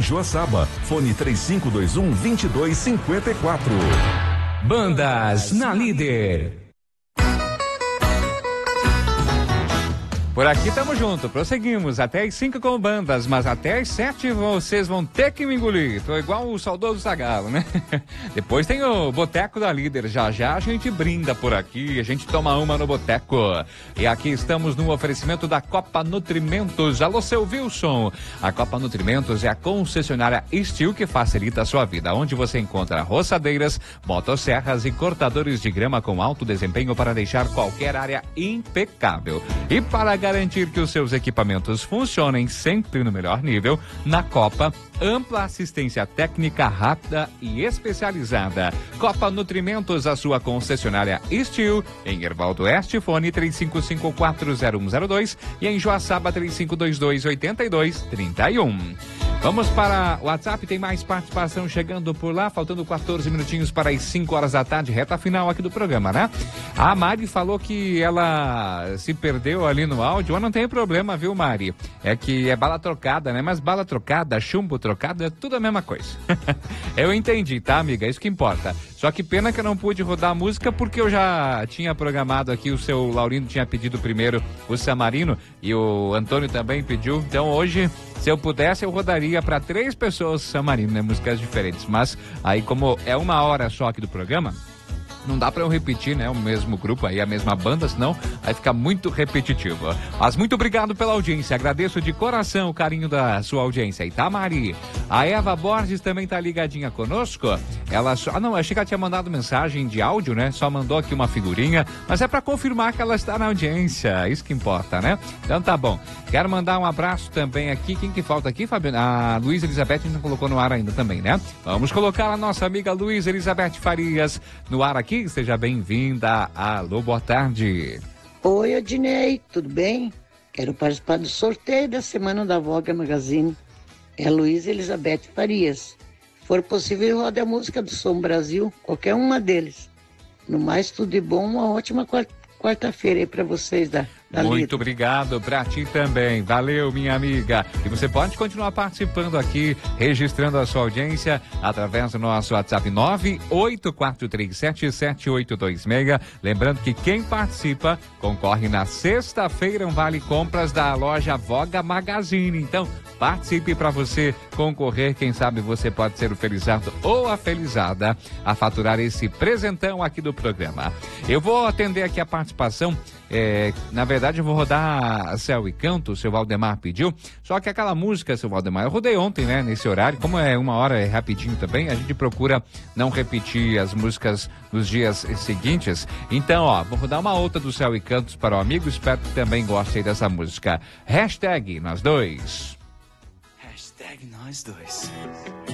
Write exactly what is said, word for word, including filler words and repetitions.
Joaçaba. Fone três cinco dois um, dois dois cinco quatro. Bandas na Líder. Por aqui estamos juntos, prosseguimos até as cinco com bandas, mas até as sete vocês vão ter que me engolir. Tô igual o saudoso Zagalo, né? Depois tem o Boteco da Líder, já já a gente brinda por aqui, a gente toma uma no Boteco. E aqui estamos no oferecimento da Copa Nutrimentos. Alô, seu Wilson. A Copa Nutrimentos é a concessionária Steel que facilita a sua vida, onde você encontra roçadeiras, motosserras e cortadores de grama com alto desempenho para deixar qualquer área impecável. E para garantir que os seus equipamentos funcionem sempre no melhor nível, na Copa, ampla assistência técnica rápida e especializada. Copa Nutrimentos, a sua concessionária Steel, em Hervaldo Oeste, fone três cinco cinco quatro zero um zero dois e em Joaçaba três cinco dois dois, oito dois três um. Vamos para o WhatsApp, tem mais participação chegando por lá, faltando quatorze minutinhos para as cinco horas da tarde, reta final aqui do programa, né? A Mari falou que ela se perdeu ali no áudio, mas não tem problema, viu, Mari? É que é bala trocada, né? Mas bala trocada, chumbo trocado, é tudo a mesma coisa. Eu entendi, tá, amiga? É isso que importa. Só que pena que eu não pude rodar a música porque eu já tinha programado aqui, o seu Laurindo tinha pedido primeiro o Samarino e o Antônio também pediu. Então hoje, se eu pudesse, eu rodaria para três pessoas Samarino, né? Músicas diferentes. Mas aí, como é uma hora só aqui do programa, não dá pra eu repetir, né? O mesmo grupo aí, a mesma banda, senão aí fica muito repetitivo. Mas muito obrigado pela audiência. Agradeço de coração o carinho da sua audiência aí, tá, Mari? A Eva Borges também tá ligadinha conosco. Ela só... Ah, não, achei que ela tinha mandado mensagem de áudio, né? Só mandou aqui uma figurinha. Mas é pra confirmar que ela está na audiência. Isso que importa, né? Então tá bom. Quero mandar um abraço também aqui. Quem que falta aqui, Fabiano? A Luísa Elizabeth não colocou no ar ainda também, né? Vamos colocar a nossa amiga Luísa Elizabeth Farias no ar aqui. Seja bem-vinda. Alô, boa tarde. Oi, Odinei, tudo bem? Quero participar do sorteio da Semana da Voga Magazine. É a Luísa Elizabeth Farias. Se for possível, roda a música do Som Brasil, qualquer uma deles. No mais, tudo de bom, uma ótima quarta-feira aí para vocês da Da Muito Lito. obrigado pra ti também. Valeu, minha amiga. E você pode continuar participando aqui, registrando a sua audiência através do nosso WhatsApp nove oito quatro três sete sete oito dois seis. Lembrando que quem participa concorre na sexta-feira um vale compras da loja Voga Magazine. Então, participe para você concorrer. Quem sabe você pode ser o felizardo ou a felizada a faturar esse presentão aqui do programa. Eu vou atender aqui a participação. É, na verdade eu vou rodar Céu e Canto, o seu Valdemar pediu, só que aquela música, seu Valdemar, eu rodei ontem, né, nesse horário, como é uma hora, é rapidinho também, a gente procura não repetir as músicas nos dias seguintes, então ó, vou rodar uma outra do Céu e Cantos para o amigo, espero que também gostem dessa música. Hashtag nós dois. Hashtag nós dois.